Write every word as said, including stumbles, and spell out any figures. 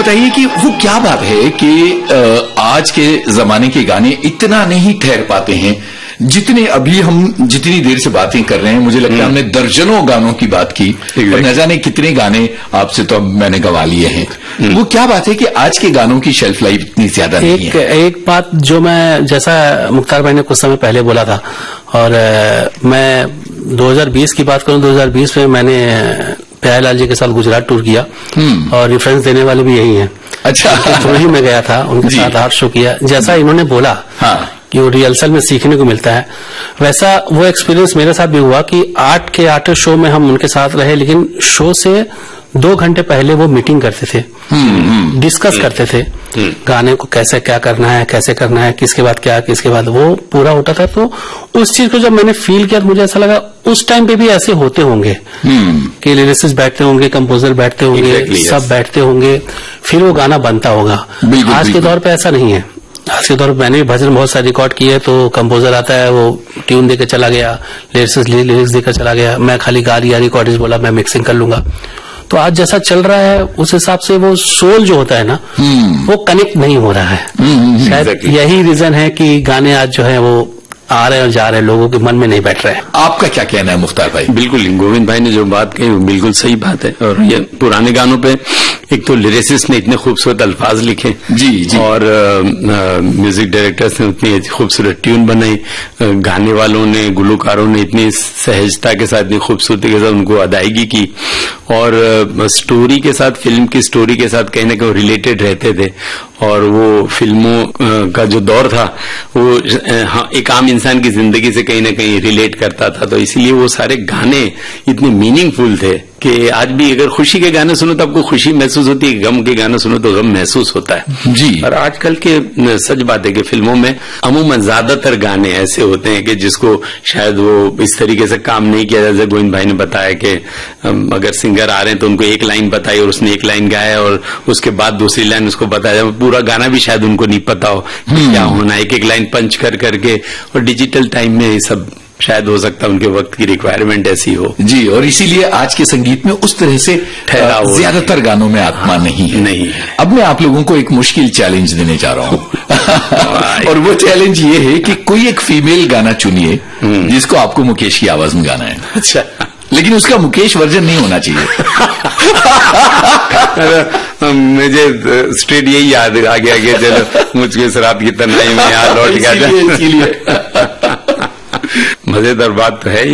बताइए कि वो क्या बात है कि आज के जमाने के गाने इतना नहीं ठहर पाते हैं जितने अभी हम जितनी देर से बातें कर रहे हैं। मुझे लगता है हमने दर्जनों गानों की बात की और न जाने कितने गाने आपसे तो अब मैंने गवा लिए हैं। वो क्या बात है कि आज के गानों की शेल्फ लाइफ इतनी ज्यादा नहीं है? एक बात जो मैं, जैसा मुख्तार भाई ने कुछ समय पहले बोला था, और मैं दो हज़ार बीस की बात करूं, दो हज़ार बीस में मैंने प्यारेलाल जी के साथ गुजरात टूर किया और रेफरेंस देने वाले भी यही हैं। अच्छा। वही में गया था, उनके साथ आर्ट शो किया। जैसा इन्होंने बोला हाँ। कि वो रिहर्सल में सीखने को मिलता है, वैसा वो एक्सपीरियंस मेरे साथ भी हुआ कि आर्ट के आर्टिस्ट शो में हम उनके साथ रहे, लेकिन शो से दो घंटे पहले वो मीटिंग करते थे, डिस्कस करते थे गाने को कैसे क्या करना है, कैसे करना है, किसके बाद क्या, किसके बाद वो पूरा होता था। तो उस चीज को जब मैंने फील किया तो मुझे ऐसा लगा उस टाइम पे भी ऐसे होते होंगे कि लिरिसिस्ट बैठते होंगे, कंपोजर बैठते होंगे, exactly, सब yes. बैठते होंगे, फिर वो गाना बनता होगा। आज के दौर पे ऐसा नहीं है। आज के दौर पर मैंने भी भजन बहुत सारे रिकॉर्ड किए, तो कंपोजर आता है, वो ट्यून देकर चला गया, लिरिक्स लिरिक्स देकर चला गया, मैं खाली गा दिया, रिकॉर्डिस्ट बोला मैं मिक्सिंग कर लूंगा। तो आज जैसा चल रहा है उस हिसाब से वो सोल जो होता है ना, वो कनेक्ट नहीं हो रहा है। शायद यही रीजन है कि गाने आज जो है वो आ रहे और जा रहे, लोगों के मन में नहीं बैठ रहे हैं। आपका क्या कहना है मुख्तार भाई? बिल्कुल, गोविंद भाई ने जो बात कही वो बिल्कुल सही बात है। और ये पुराने गानों पे एक तो लिरिसिस्ट ने इतने खूबसूरत अल्फाज लिखे जी जी, और म्यूजिक डायरेक्टर्स ने उतनी खूबसूरत ट्यून बनाई, गाने वालों ने, गुलकारों ने इतनी सहजता के साथ, इतनी खूबसूरती के साथ उनको अदायगी की, और स्टोरी के साथ, फिल्म की स्टोरी के साथ कहीं ना कहीं रिलेटेड रहते थे। और वो फिल्मों का जो दौर था वो एक आम इंसान की जिंदगी से कहीं ना कहीं रिलेट करता था, तो इसीलिए वो सारे गाने इतने मीनिंगफुल थे कि आज भी अगर खुशी के गाने सुनो तो आपको खुशी महसूस होती है, गम के गाने सुनो तो गम महसूस होता है जी। और आजकल के सच बात है कि फिल्मों में अमूमन ज्यादातर गाने ऐसे होते हैं कि जिसको शायद वो इस तरीके से काम नहीं किया, जैसे गोविंद भाई ने बताया कि अगर सिंगर आ रहे हैं तो उनको एक लाइन बताई और उसने एक लाइन गाया और उसके बाद दूसरी लाइन उसको बताया, पूरा गाना भी शायद उनको नहीं पता हो कि क्या होना, एक एक लाइन पंच कर करके। और डिजिटल टाइम में ये सब शायद हो सकता है उनके वक्त की रिक्वायरमेंट ऐसी हो जी, और इसीलिए आज के संगीत में उस तरह से ठहराव, ज्यादातर गानों में आत्मा हाँ, नहीं है नहीं है। अब मैं आप लोगों को एक मुश्किल चैलेंज देने जा रहा हूं और वो चैलेंज ये है कि कोई एक फीमेल गाना चुनिए जिसको आपको मुकेश की आवाज में गाना है। अच्छा, लेकिन उसका मुकेश वर्जन नहीं होना चाहिए। मुझे स्ट्रेट यही याद आ गया कि चलो मुझको शराब की तन्हाई में यहाँ लौट गया। इसीलिए मजेदार बात तो है।